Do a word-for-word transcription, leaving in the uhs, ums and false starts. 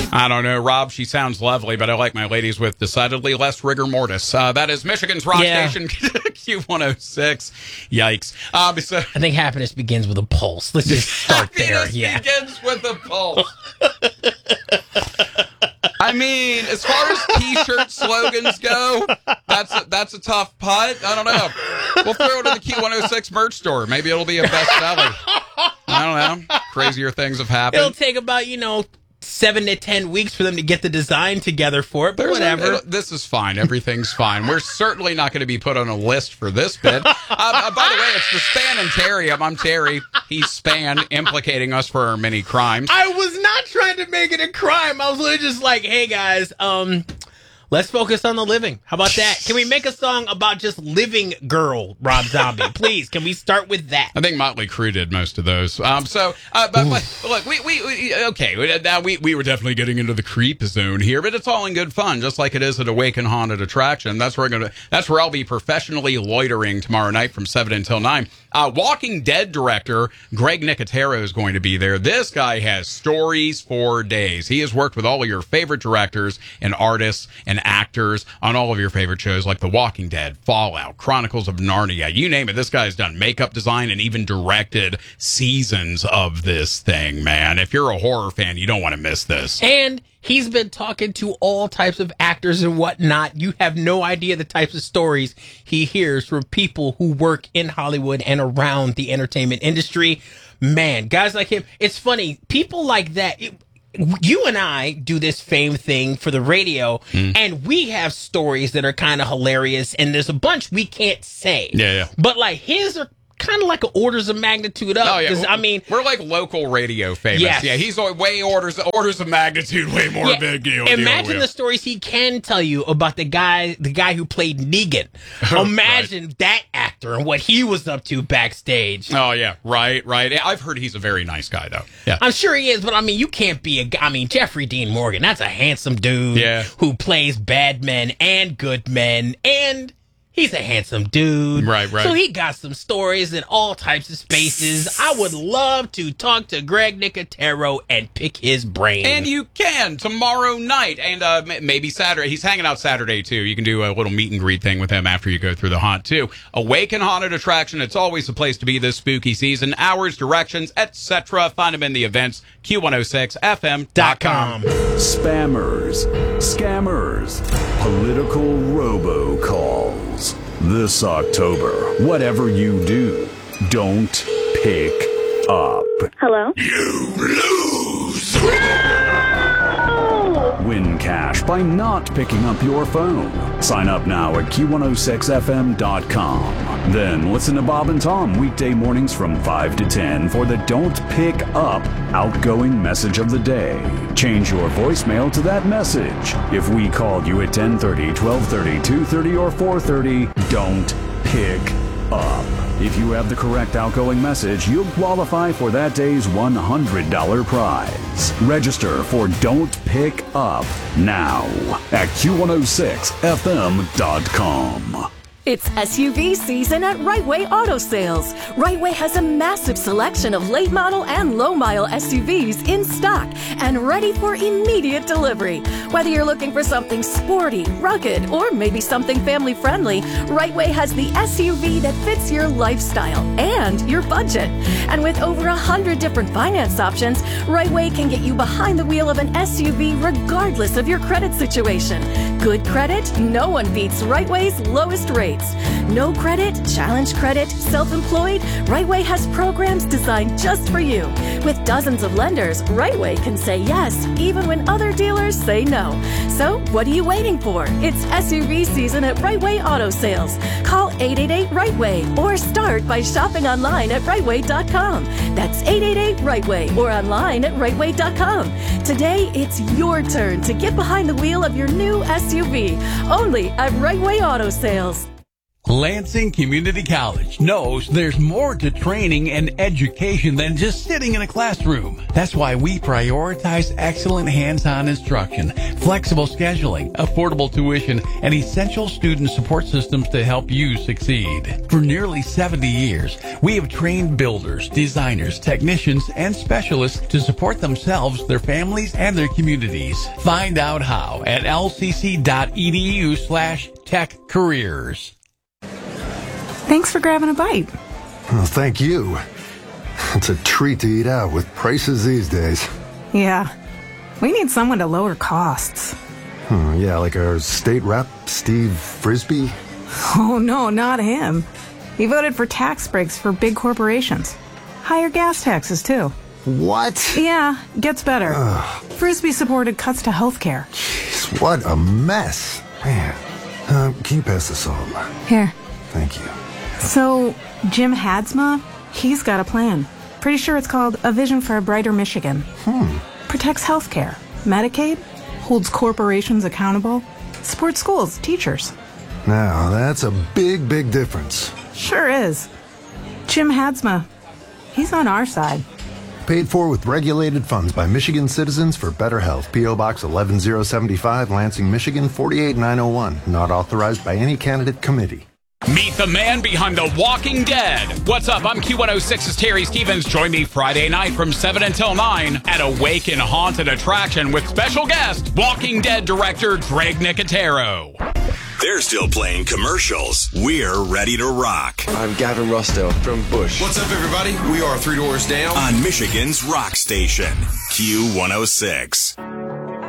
I don't know, Rob. She sounds lovely, but I like my ladies with decidedly less rigor mortis. Uh, that is Michigan's rock Yeah. station, Q one oh six. Yikes. Um, so, I think happiness begins with a pulse. Let's just start there. happiness Yeah. begins with a pulse. I mean, as far as T-shirt slogans go, that's a, that's a tough putt. I don't know. We'll throw it in the Q one oh six merch store. Maybe it'll be a bestseller. I don't know. Crazier things have happened. It'll take about, you know, seven to ten weeks for them to get the design together for it, but There's whatever. A, this is fine. Everything's fine. We're certainly not going to be put on a list for this bid. Uh, uh, by the way, it's the Span and Terry. I'm, I'm Terry. He's Span, implicating us for our many crimes. I was not trying to make it a crime. I was literally just like, hey, guys, um... let's focus on the living. How about that? Can we make a song about just living girl, Rob Zombie? Please, can we start with that? I think Motley Crue did most of those. Um, so, uh, but, but look, we, we, we okay, now we, we were definitely getting into the creep zone here, but it's all in good fun, just like it is at Awaken Haunted Attraction. That's where I'm gonna, that's where I'll be professionally loitering tomorrow night from seven until nine. Uh, Walking Dead director Greg Nicotero is going to be there. This guy has stories for days. He has worked with all of your favorite directors and artists and actors on all of your favorite shows like The Walking Dead, Fallout, Chronicles of Narnia, you name it. This guy's done makeup design and even directed seasons of this thing, man. If you're a horror fan, you don't want to miss this. And he's been talking to all types of actors and whatnot. You have no idea the types of stories he hears from people who work in Hollywood and around the entertainment industry. Man, guys like him, it's funny. People like that... It, you and I do this fame thing for the radio, mm. and we have stories that are kind of hilarious, and there's a bunch we can't say. Yeah, yeah. But, like, his are kind of like an orders of magnitude up. Oh, yeah. I mean, we're like local radio famous. Yes. Yeah, he's way orders orders of magnitude, way more yeah, big deal. Imagine deal the stories he can tell you about the guy, the guy who played Negan. Imagine right. that actor and what he was up to backstage. Oh yeah, right, right. I've heard he's a very nice guy, though. Yeah, I'm sure he is, but I mean, you can't be a guy. I mean, Jeffrey Dean Morgan. That's a handsome dude. Yeah. Who plays bad men and good men and. He's a handsome dude. Right, right. So he got some stories in all types of spaces. I would love to talk to Greg Nicotero and pick his brain. And you can tomorrow night and uh, maybe Saturday. He's hanging out Saturday, too. You can do a little meet and greet thing with him after you go through the haunt, too. Awaken Haunted Attraction. It's always a place to be this spooky season. Hours, directions, et cetera. Find them in the events. Q one oh six F M dot com. Spammers, scammers, political robocalls. This October, whatever you do, don't pick up. Hello? You lose! Win cash by not picking up your phone. Sign up now at Q one oh six F M dot com. Then listen to Bob and Tom weekday mornings from five to ten for the Don't Pick Up outgoing message of the day. Change your voicemail to that message. If we called you at ten thirty, twelve thirty, two thirty, or four thirty, don't pick up. If you have the correct outgoing message, you'll qualify for that day's one hundred dollars prize. Register for Don't Pick Up now at Q one oh six F M dot com. It's S U V season at Right Way Auto Sales. Right Way has a massive selection of late model and low mile S U Vs in stock and ready for immediate delivery. Whether you're looking for something sporty, rugged, or maybe something family friendly, Right Way has the S U V that fits your lifestyle and your budget. And with over a hundred different finance options, Right Way can get you behind the wheel of an S U V regardless of your credit situation. Good credit? No one beats Right Way's lowest rates. No credit, challenge credit, self-employed, Right Way has programs designed just for you. With dozens of lenders, Right Way can say yes, even when other dealers say no. So, what are you waiting for? It's S U V season at Right Way Auto Sales. Call eight eight eight right way or start by shopping online at right way dot com. That's eight eight eight right way or online at right way dot com. Today, it's your turn to get behind the wheel of your new S U V. Only at Right Way Auto Sales. Lansing Community College knows there's more to training and education than just sitting in a classroom. That's why we prioritize excellent hands-on instruction, flexible scheduling, affordable tuition, and essential student support systems to help you succeed. For nearly seventy years, we have trained builders, designers, technicians, and specialists to support themselves, their families, and their communities. Find out how at lcc.edu slash tech careers. Thanks for grabbing a bite. Well, thank you. It's a treat to eat out with prices these days. Yeah. We need someone to lower costs. Hmm, yeah, like our state rep, Steve Frisbee. Oh, no, not him. He voted for tax breaks for big corporations. Higher gas taxes, too. What? Yeah, gets better. Ugh. Frisbee supported cuts to health care. Jeez, what a mess. Man. Uh, can you pass the salt? Here. Thank you. So, Jim Hadsma, he's got a plan. Pretty sure it's called A Vision for a Brighter Michigan. Hmm. Protects healthcare, Medicaid, holds corporations accountable, supports schools, teachers. Now, that's a big, big difference. Sure is. Jim Hadsma, he's on our side. Paid for with regulated funds by Michigan Citizens for Better Health. P O. Box eleven oh seventy-five, Lansing, Michigan, forty-eight nine oh one. Not authorized by any candidate committee. Meet the man behind The Walking Dead. What's up? I'm Q one oh six's Terry Stevens. Join me Friday night from seven until nine at Awaken Haunted Attraction with special guest, Walking Dead director Greg Nicotero. They're still playing commercials. We're ready to rock. I'm Gavin Rossdale from Bush. What's up, everybody? We are Three Doors Down on Michigan's rock station, Q one oh six.